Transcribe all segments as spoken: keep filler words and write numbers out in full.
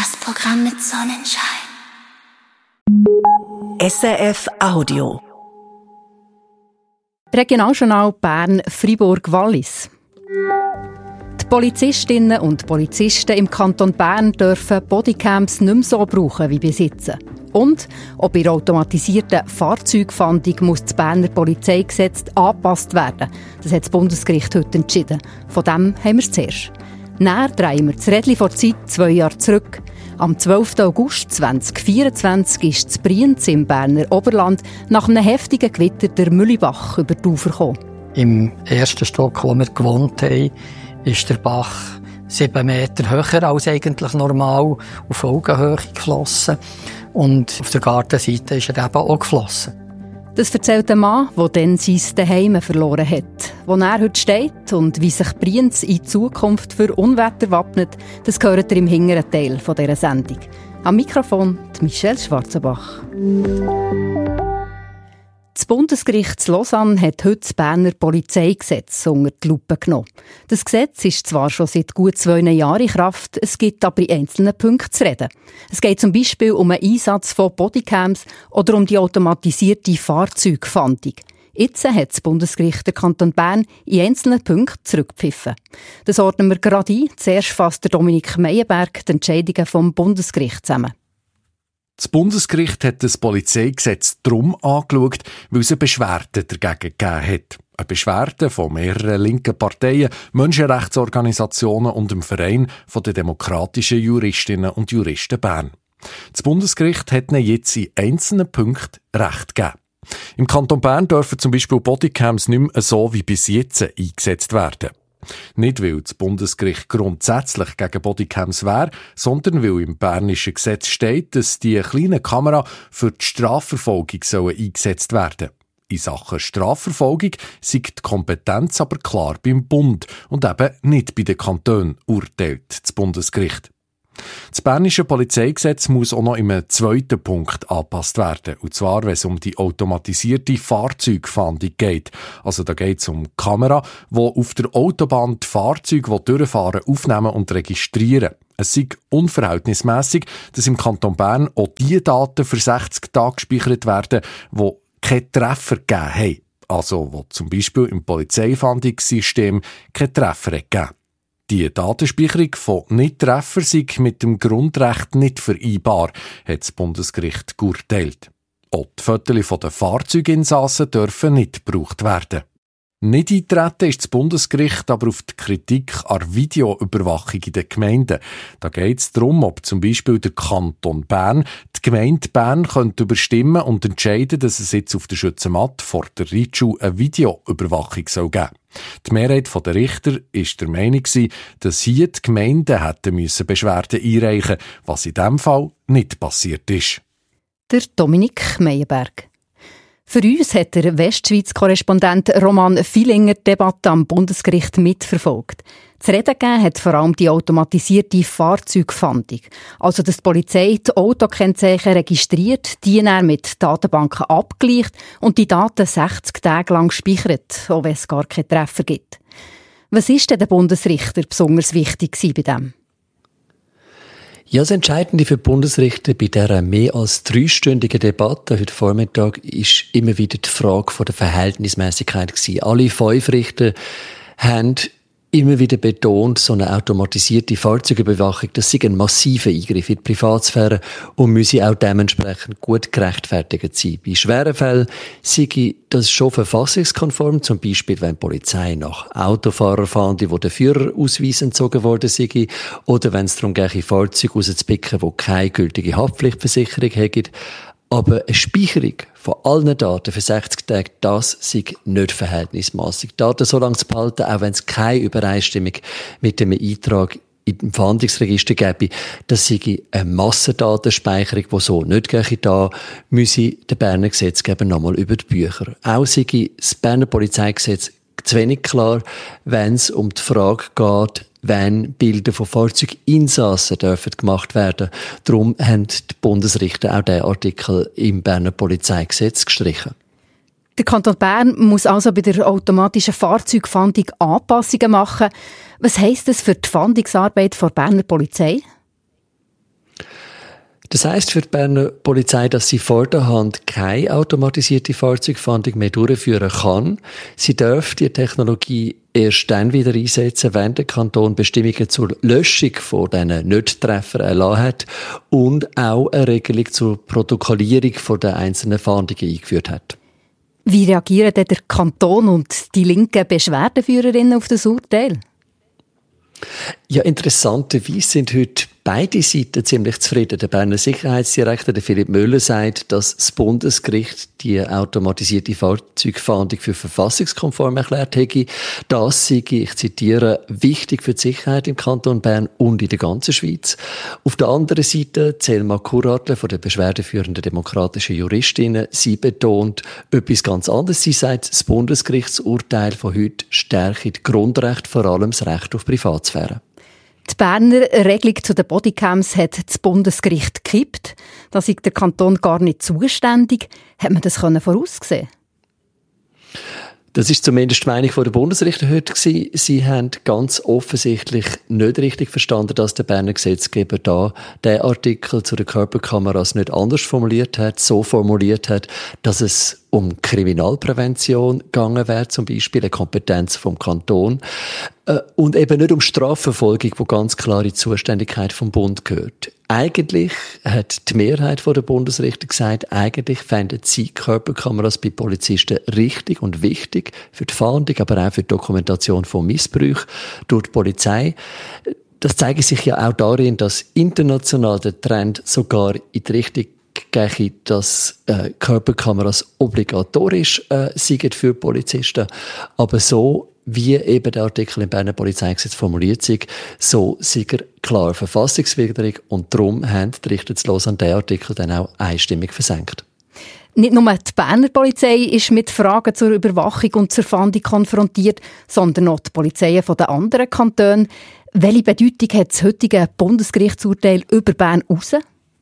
Das Programm mit Sonnenschein. S R F Audio. Regionaljournal Bern-Fribourg-Wallis. Die Polizistinnen und Polizisten im Kanton Bern dürfen Bodycams nicht mehr so brauchen wie bis jetzt. Und ob ihre automatisierten Fahrzeugfahndung muss das Berner Polizeigesetz angepasst werden. Das hat das Bundesgericht heute entschieden. Von dem haben wir es zuerst. Näher drehen wir das Rädchen vor Zeit zwei Jahre zurück. Am zwölften August zweitausendvierundzwanzig ist zu Brienz im Berner Oberland nach einem heftigen Gewitter der Mühlibach über die Ufer gekommen. Im ersten Stock, wo wir gewohnt haben, ist der Bach sieben Meter höher als eigentlich normal auf Augenhöhe geflossen. Und auf der Gartenseite ist er eben auch geflossen. Das erzählt ein Mann, der dann sein Zuhause verloren hat. Wo er heute steht und wie sich Brienz in Zukunft für Unwetter wappnet, das gehört ihr im hinteren Teil dieser Sendung. Am Mikrofon die Michelle Schwarzenbach. Das Bundesgericht in Lausanne hat heute das Berner Polizeigesetz unter die Lupe genommen. Das Gesetz ist zwar schon seit gut zwei Jahren in Kraft, es gibt aber in einzelnen Punkten zu reden. Es geht zum Beispiel um einen Einsatz von Bodycams oder um die automatisierte Fahrzeugfahndung. Jetzt hat das Bundesgericht der Kanton Bern in einzelnen Punkten zurückgepfiffen. Das ordnen wir gerade ein. Zuerst fasst der Dominik Meyerberg die Entscheidungen vom Bundesgericht zusammen. Das Bundesgericht hat das Polizeigesetz darum angeschaut, weil es eine Beschwerde dagegen gegeben hat. Eine Beschwerde von mehreren linken Parteien, Menschenrechtsorganisationen und dem Verein der demokratischen Juristinnen und Juristen Bern. Das Bundesgericht hat ihnen jetzt in einzelnen Punkten Recht gegeben. Im Kanton Bern dürfen zum Beispiel Bodycams nicht mehr so wie bis jetzt eingesetzt werden. Nicht, weil das Bundesgericht grundsätzlich gegen Bodycams wäre, sondern weil im bernischen Gesetz steht, dass die kleinen Kameras für die Strafverfolgung sollen eingesetzt werden. In Sachen Strafverfolgung sei die Kompetenz aber klar beim Bund und eben nicht bei den Kantonen, urteilt das Bundesgericht. Das bernische Polizeigesetz muss auch noch im zweiten Punkt angepasst werden. Und zwar, wenn es um die automatisierte Fahrzeugfahndung geht. Also da geht es um Kamera, die auf der Autobahn die Fahrzeuge, die durchfahren, aufnehmen und registrieren. Es sei unverhältnismässig, dass im Kanton Bern auch die Daten für sechzig Tage gespeichert werden, die keine Treffer gegeben haben. Also wo zum Beispiel im Polizeifahndungssystem keine Treffer gegeben. Die Datenspeicherung von Nichttreffern sei mit dem Grundrecht nicht vereinbar, hat das Bundesgericht geurteilt. Auch die Fotos der Fahrzeuginsassen dürfen nicht gebraucht werden. Nicht eintreten ist das Bundesgericht aber auf die Kritik an der Videoüberwachung in den Gemeinden. Da geht es darum, ob zum Beispiel der Kanton Bern die Gemeinde Bern könnte überstimmen und entscheiden, dass es jetzt auf der Schützenmatte vor der Reitschule eine Videoüberwachung soll geben. Die Mehrheit der Richter war der Meinung, dass hier die Gemeinden hätten müssen Beschwerden einreichen müssen, was in diesem Fall nicht passiert ist. Der Dominik Meyerberg. Für uns hat der Westschweiz-Korrespondent Roman Villinger die Debatte am Bundesgericht mitverfolgt. Zu reden gegeben hat vor allem die automatisierte Fahrzeugfahndung. Also, dass die Polizei die Autokennzeichen registriert, die dann mit Datenbanken abgleicht und die Daten sechzig Tage lang speichert, auch wenn es gar keine Treffer gibt. Was ist denn der Bundesrichter besonders wichtig bei dem? Ja, das Entscheidende für die Bundesrichter bei dieser mehr als dreistündigen Debatte heute Vormittag ist immer wieder die Frage von der Verhältnismäßigkeit gewesen. Alle fünf Richter haben immer wieder betont, so eine automatisierte Fahrzeugüberwachung, das sei ein massiver Eingriff in die Privatsphäre und müsse auch dementsprechend gut gerechtfertigt sein. Bei schweren Fällen sei das schon verfassungskonform, zum Beispiel wenn die Polizei nach Autofahrern fahnde, wo der Führerausweis entzogen worden sei, oder wenn es darum geht, Fahrzeuge rauszupicken, die keine gültige Haftpflichtversicherung haben. Aber eine Speicherung von allen Daten für sechzig Tage, das sei nicht verhältnismäßig. Daten so lange zu behalten, auch wenn es keine Übereinstimmung mit dem Eintrag im Fahndungsregister gäbe, das sei eine Massendatenspeicherung, die so nicht gehe. Da müsse der Berner Gesetzgeber nochmal über die Bücher. Auch sei das Berner Polizeigesetz zu wenig klar, wenn es um die Frage geht, wenn Bilder von Fahrzeuginsassen dürfen gemacht werden. Darum haben die Bundesrichter auch diesen Artikel im Berner Polizeigesetz gestrichen. Der Kanton Bern muss also bei der automatischen Fahrzeugfahndung Anpassungen machen. Was heisst das für die Fahndungsarbeit der Berner Polizei? Das heisst für die Berner Polizei, dass sie vor der Hand keine automatisierte Fahrzeugfahndung mehr durchführen kann. Sie darf die Technologie erst dann wieder einsetzen, wenn der Kanton Bestimmungen zur Löschung von diesen Nicht-Treffer erlassen hat und auch eine Regelung zur Protokollierung von den einzelnen Fahndungen eingeführt hat. Wie reagieren denn der Kanton und die linken Beschwerdeführerinnen auf das Urteil? Ja, interessanterweise sind heute beide Seiten ziemlich zufrieden. Der Berner Sicherheitsdirektor, der Philipp Müller, sagt, dass das Bundesgericht die automatisierte Fahrzeugfahndung für verfassungskonform erklärt hätte. Das sei, ich zitiere, wichtig für die Sicherheit im Kanton Bern und in der ganzen Schweiz. Auf der anderen Seite, Selma Kuratler von der beschwerdeführenden demokratischen Juristinnen, sie betont etwas ganz anderes. Sie sagt, das Bundesgerichtsurteil von heute stärke die Grundrechte, vor allem das Recht auf Privatsphäre. Die Berner Regelung zu den Bodycams hat das Bundesgericht gekippt. Da sei der Kanton gar nicht zuständig. Hat man das voraussehen? Das ist zumindest die Meinung der Bundesrichter heute gewesen. Sie haben ganz offensichtlich nicht richtig verstanden, dass der Berner Gesetzgeber da den Artikel zu den Körperkameras nicht anders formuliert hat, so formuliert hat, dass es um Kriminalprävention gegangen wäre, zum Beispiel eine Kompetenz vom Kanton, äh, und eben nicht um Strafverfolgung, wo ganz klar in die Zuständigkeit vom Bund gehört. Eigentlich hat die Mehrheit der Bundesrichter gesagt, eigentlich fänden sie Körperkameras bei Polizisten richtig und wichtig für die Fahndung, aber auch für die Dokumentation von Missbrauch durch die Polizei. Das zeigt sich ja auch darin, dass international der Trend sogar in die Richtung geht, dass äh, Körperkameras obligatorisch äh, sind für Polizisten. Aber so, wie eben der Artikel im Berner Polizeigesetz formuliert ist, so sind er klar verfassungswidrig und darum haben die Richter zu Lausanne den Artikel dann auch einstimmig versenkt. Nicht nur die Berner Polizei ist mit Fragen zur Überwachung und zur Fahndung konfrontiert, sondern auch die Polizeien der anderen Kantone. Welche Bedeutung hat das heutige Bundesgerichtsurteil über Bern raus?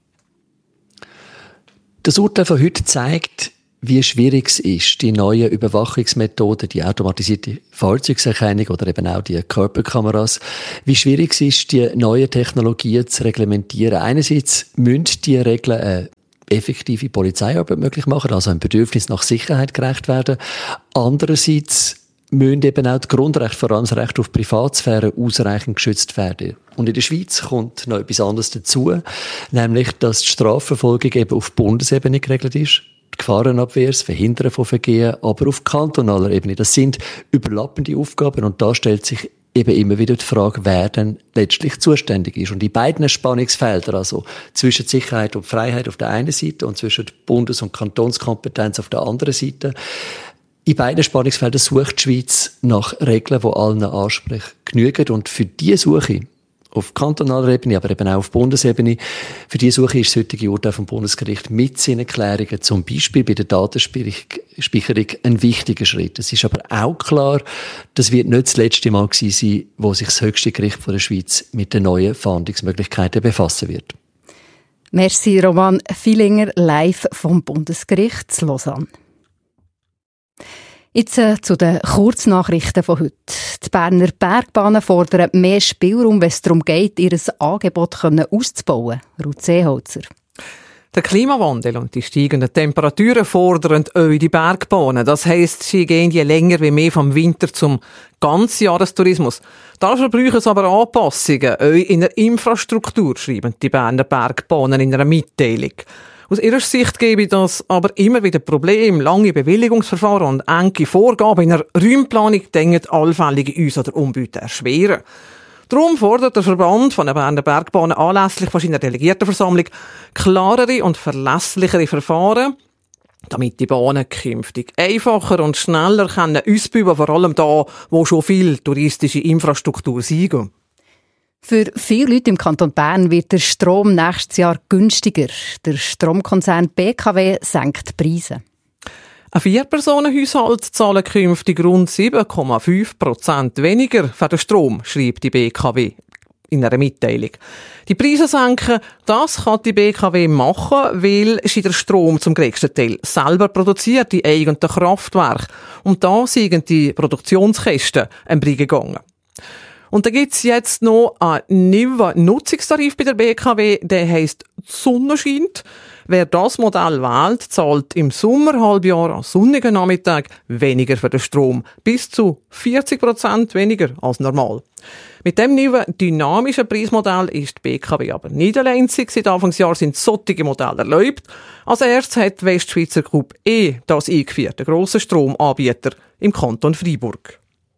Das Urteil von heute zeigt, wie schwierig es ist, die neuen Überwachungsmethoden, die automatisierte Fahrzeugserkennung oder eben auch die Körperkameras, wie schwierig es ist, die neuen Technologien zu reglementieren. Einerseits müssen die Regeln eine effektive Polizeiarbeit möglich machen, also ein Bedürfnis nach Sicherheit gerecht werden. Andererseits müssen eben auch die Grundrechte, vor allem das Recht auf Privatsphäre, ausreichend geschützt werden. Und in der Schweiz kommt noch etwas anderes dazu, nämlich, dass die Strafverfolgung eben auf Bundesebene geregelt ist. Die Gefahrenabwehr, das Verhindern von Vergehen, aber auf kantonaler Ebene. Das sind überlappende Aufgaben und da stellt sich eben immer wieder die Frage, wer denn letztlich zuständig ist. Und die beiden Spannungsfelder, also zwischen Sicherheit und Freiheit auf der einen Seite und zwischen Bundes- und Kantonskompetenz auf der anderen Seite, in beiden Spannungsfeldern sucht die Schweiz nach Regeln, die allen Ansprüchen genügen. Und für diese Suche, auf kantonaler Ebene, aber eben auch auf Bundesebene, für diese Suche ist das heutige Urteil vom Bundesgericht mit seinen Klärungen, zum Beispiel bei der Datenspeicherung, ein wichtiger Schritt. Es ist aber auch klar, das wird nicht das letzte Mal gewesen sein, wo sich das höchste Gericht der Schweiz mit den neuen Fahndungsmöglichkeiten befassen wird. Merci, Roman Villinger, live vom Bundesgericht zu Lausanne. Jetzt äh, zu den Kurznachrichten von heute. Die Berner Bergbahnen fordern mehr Spielraum, wenn es darum geht, ihr Angebot auszubauen. Ruth Seeholzer. Der Klimawandel und die steigenden Temperaturen fordern euch die Bergbahnen. Das heisst, sie gehen je länger wie mehr vom Winter zum Ganzjahrestourismus. Dafür brauchen sie aber Anpassungen euch in der Infrastruktur, schreiben die Berner Bergbahnen in einer Mitteilung. Aus ihrer Sicht gebe das aber immer wieder Probleme. Lange Bewilligungsverfahren und enge Vorgaben in der Räumplanung denken allfällige Uns- oder Umbauten erschweren. Darum fordert der Verband von den Berner Bergbahnen anlässlich von seiner Delegiertenversammlung klarere und verlässlichere Verfahren, damit die Bahnen künftig einfacher und schneller können ausbauen, vor allem da, wo schon viel touristische Infrastruktur sind. Für viele Leute im Kanton Bern wird der Strom nächstes Jahr günstiger. Der Stromkonzern B K W senkt die Preise. Ein Vier-Personen-Haushalt zahlen künftig rund sieben Komma fünf Prozent weniger für den Strom, schreibt die B K W in einer Mitteilung. Die Preise senken, das kann die B K W machen, weil sie den Strom zum grössten Teil selber produziert, die eigenen Kraftwerke. Und da sind die Produktionskosten am Brei gegangen. Und da gibt's jetzt noch einen neuen Nutzungstarif bei der B K W, der heisst die Sonne scheint. Wer das Modell wählt, zahlt im Sommerhalbjahr an sonnigen Nachmittag weniger für den Strom. Bis zu vierzig Prozent weniger als normal. Mit dem neuen dynamischen Preismodell ist die B K W aber nicht allein. Seit Anfangsjahr sind solche Modelle erlaubt. Als erstes hat die Westschweizer Group E das eingeführt, der grosse Stromanbieter im Kanton Freiburg.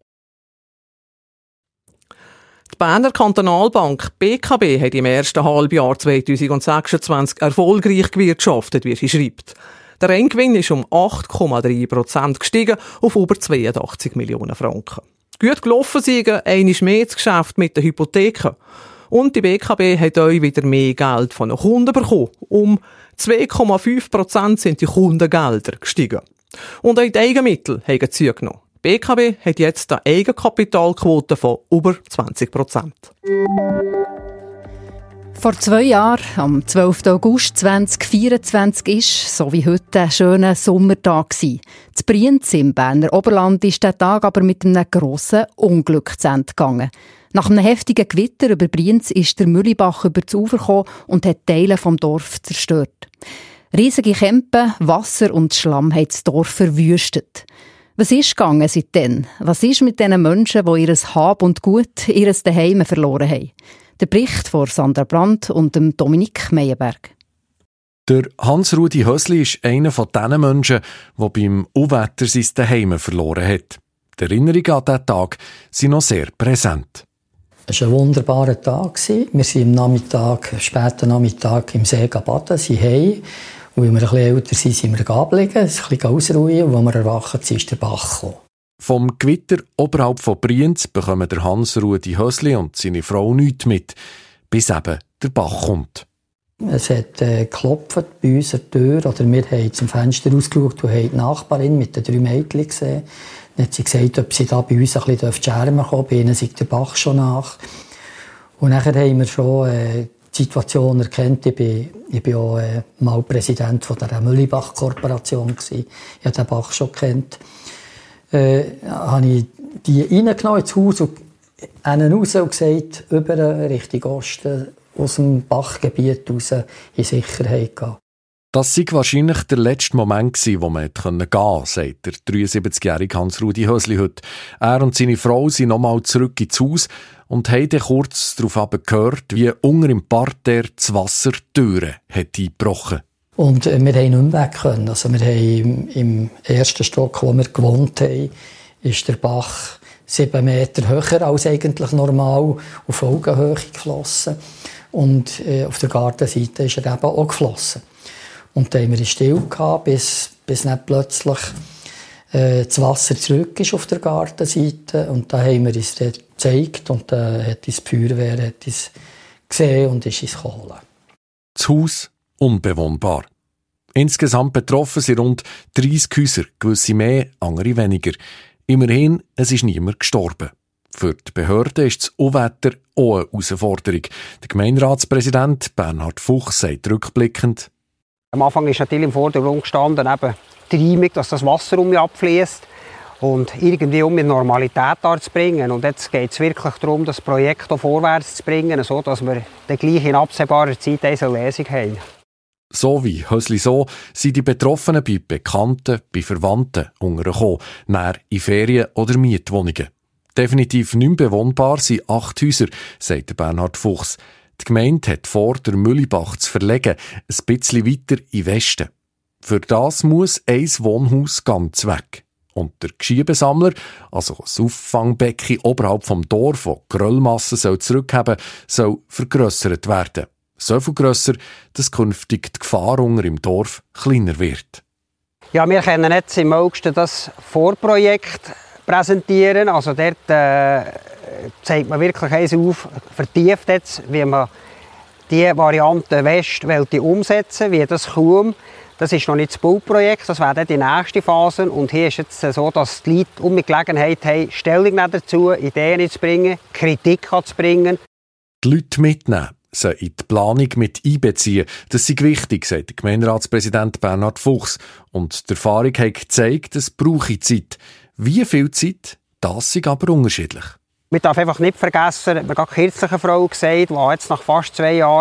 Die Berner Kantonalbank B K B hat im ersten Halbjahr zwanzig sechsundzwanzig erfolgreich gewirtschaftet, wie sie schreibt. Der Renngewinn ist um acht Komma drei Prozent gestiegen auf über zweiundachtzig Millionen Franken. Gut gelaufen sind einmal mehr das Geschäft mit den Hypotheken. Und die B K B hat auch wieder mehr Geld von den Kunden bekommen. Um zwei Komma fünf Prozent sind die Kundengelder gestiegen. Und auch die Eigenmittel haben zugenommen. Die B K B hat jetzt eine Eigenkapitalquote von über zwanzig Prozent. Vor zwei Jahren, am zwölften August zweitausendvierundzwanzig, ist, so wie heute, ein schöner Sommertag. In Brienz im Berner Oberland ist der Tag aber mit einem grossen Unglück zu Ende gegangen. Nach einem heftigen Gewitter über Brienz ist der Mühlibach über das Ufer gekommen und hat Teile vom Dorf zerstört. Riesige Kämpfe, Wasser und Schlamm haben das Dorf verwüstet. Was ist gegangen seitdem? Was ist mit den Menschen, die ihr Hab und Gut, ihr Daheim verloren haben? Der Bericht von Sandra Brandt und dem Dominik Meyerberg. Der Hans-Rudi Hösli ist einer von diesen Menschen, der beim Unwetter sein Daheim verloren hat. Die Erinnerungen an diesen Tag sind noch sehr präsent. Es war ein wunderbarer Tag. Wir sind am Nachmittag, späten Nachmittag im See baden, sind heim. Und weil wir ein bisschen älter sind, sind wir abgelegen, ein bisschen ausruhen. Und als wir erwachen, ist der Bach gekommen. Vom Gewitter oberhalb von Brienz bekommen der Hans-Rudi Hösli und seine Frau nichts mit, bis eben der Bach kommt. Es hat äh, geklopft bei uns an der Tür. Oder wir haben zum Fenster rausgeschaut und haben die Nachbarin mit den drei Mädchen gesehen. Dann hat sie gesagt, ob sie da bei uns ein bisschen Schermen kommen. Bei ihnen sei der Bach schon nach. Und nachher haben wir schon äh, die Situation erkannt. Ich bin, ich bin auch äh, mal Präsident von der Mühlibach-Korporation gewesen. Ich habe den Bach schon gekannt. Äh, habe ich die reingenommen ins Haus und einen raus und gesagt, über Richtung Osten, aus dem Bachgebiet raus in Sicherheit gehen. Das war wahrscheinlich der letzte Moment, wo man gehen konnte, sagt der dreiundsiebzigjährige Hans-Rudi Hösli heute. Er und seine Frau sind nochmal zurück ins Haus und haben dann kurz darauf gehört, wie unter im Parterre das Wasser die Türen hat eingebrochen. Und äh, wir haben nicht weg können. Also wir haben im, im ersten Stock, wo wir gewohnt haben, ist der Bach sieben Meter höher als eigentlich normal auf Augenhöhe geflossen. Und äh, auf der Gartenseite ist er eben auch geflossen. Und da haben wir still gehabt, bis, bis nicht plötzlich äh, das Wasser zurück ist auf der Gartenseite. Und da haben wir uns dann gezeigt und da äh, hat uns die Feuerwehr hat uns gesehen und ist uns geholt. Das Haus unbewohnbar. Insgesamt betroffen sind rund dreissig Häuser, gewisse mehr, andere weniger. Immerhin, es ist niemand gestorben. Für die Behörden ist das Unwetter auch eine Herausforderung. Der Gemeinderatspräsident Bernhard Fuchs sagt rückblickend: Am Anfang ist natürlich im Vordergrund gestanden, eben die Reimung, dass das Wasser um mich abfließt und irgendwie um die Normalität zu bringen. Und jetzt geht es wirklich darum, das Projekt auch vorwärts zu bringen, sodass wir dann gleich in absehbarer Zeit eine Lösung haben. So wie Hösli so sind die Betroffenen bei Bekannten, bei Verwandten untergekommen, näher in Ferien- oder Mietwohnungen. Definitiv nicht mehr bewohnbar sind acht Häuser, sagt Bernhard Fuchs. Die Gemeinde hat vor, den Mühlibach zu verlegen, ein bisschen weiter in den Westen. Für das muss ein Wohnhaus ganz weg. Und der Geschiebesammler, also das Auffangbecken oberhalb vom Dorf, das Gröllmassen soll zurückhaben soll, soll vergrössert werden. So viel grösser, dass künftig die Gefahr unter im Dorf kleiner wird. Ja, wir können jetzt im August das Vorprojekt präsentieren. Also dort äh, zeigt man wirklich eins auf, vertieft jetzt, wie man die Variante West umsetzen will, wie das kommt. Das ist noch nicht das Bauprojekt, das wäre dann die nächste Phase. Und hier ist es so, dass die Leute um die Gelegenheit haben, Stellung dazu, Ideen zu bringen, Kritik zu bringen. Die Leute mitnehmen, sie in die Planung mit einbeziehen, das ist wichtig, sagt der Gemeinderatspräsident Bernhard Fuchs. Und die Erfahrung hat gezeigt, es brauche Zeit. Wie viel Zeit, das ist aber unterschiedlich. Man darf einfach nicht vergessen, hat mir gerade kürzlich eine Frau gesagt, die jetzt nach fast zwei Jahren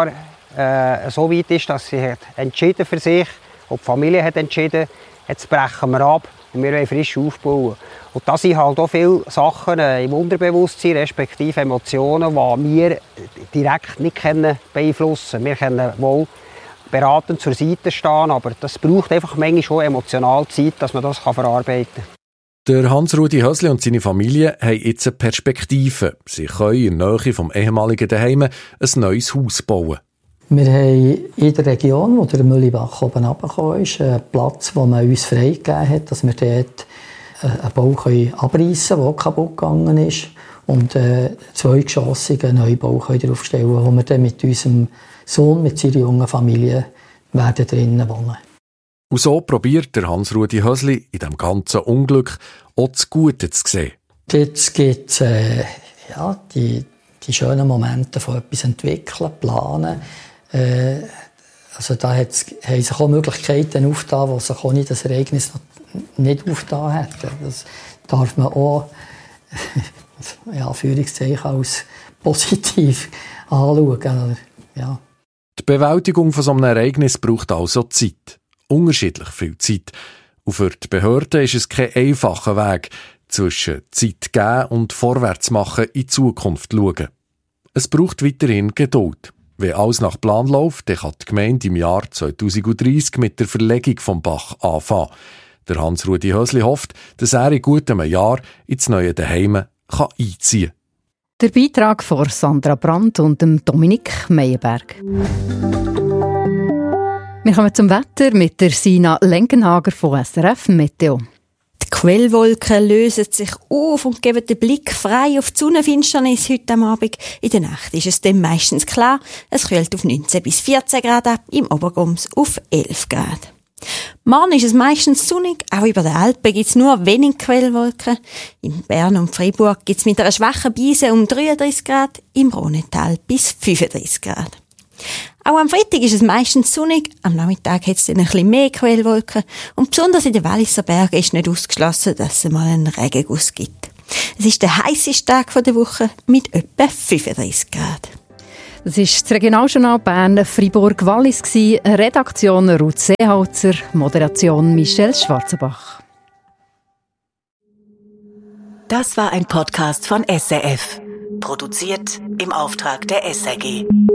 äh, so weit ist, dass sie hat entschieden für sich, und die Familie hat entschieden, jetzt brechen wir ab und wir wollen frisch aufbauen. Und da sind halt auch viele Sachen äh, im Unterbewusstsein, respektive Emotionen, die wir direkt nicht können beeinflussen können. Wir können wohl beratend zur Seite stehen, aber das braucht einfach manchmal schon emotional Zeit, dass man das verarbeiten kann. Der Hans-Rudi Hösli und seine Familie haben jetzt eine Perspektive. Sie können in der Nähe vom ehemaligen Daheim ein neues Haus bauen. Wir haben in der Region, wo der Mühlibach oben runtergekommen ist, einen Platz, den man uns freigegeben hat, dass wir dort einen Bau abreißen können, der kaputt gegangen ist, und einen zweigeschossigen Neubau draufstellen können, wo wir dann mit unserem Sohn, mit seiner jungen Familie, werden drinnen wohnen. Und so probiert der Hans-Rudi Hösli in diesem ganzen Unglück auch das Gute zu sehen. Jetzt gibt es äh, ja, die, die schönen Momente von etwas entwickeln, planen. Äh, also da haben sich auch Möglichkeiten aufgetan, wo sich auch nicht das Ereignis noch nicht aufgetan hätten. Das darf man auch ja, Anführungszeichen als positiv anschauen. Ja. Die Bewältigung von so einem Ereignis braucht also Zeit. Unterschiedlich viel Zeit. Und für die Behörden ist es kein einfacher Weg, zwischen Zeit geben und vorwärts machen in die Zukunft schauen. Es braucht weiterhin Geduld. Wenn alles nach Plan läuft, dann kann die Gemeinde im Jahr zweitausenddreissig mit der Verlegung vom Bach anfangen. Der Hans-Rudi Hösli hofft, dass er in gutem Jahr ins neue Daheim kann einziehen kann. Der Beitrag von Sandra Brandt und dem Dominik Meyerberg. Wir kommen zum Wetter mit der Sina Lenkenhager von S R F Meteo. Die Quellwolken lösen sich auf und geben den Blick frei auf die Sonnenfinsternis heute Abend. In der Nacht ist es dann meistens klar. Es kühlt auf neunzehn bis vierzehn Grad ab, im Obergums auf elf Grad. Morgen ist es meistens sonnig, auch über den Alpen gibt es nur wenig Quellwolken. In Bern und Freiburg gibt es mit einer schwachen Brise um dreiunddreissig Grad, im Rhonetal bis fünfunddreissig Grad. Auch am Freitag ist es meistens sonnig, am Nachmittag hat es dann ein bisschen mehr Quellwolken und besonders in den Walliser Bergen ist nicht ausgeschlossen, dass es mal einen Regenguss gibt. Es ist der heisseste Tag der Woche mit etwa fünfunddreissig Grad. Das ist das Regionaljournal Bern Freiburg Wallis, Redaktion Ruth Seeholzer, Moderation Michelle Schwarzenbach. Das war ein Podcast von S R F, produziert im Auftrag der S R G.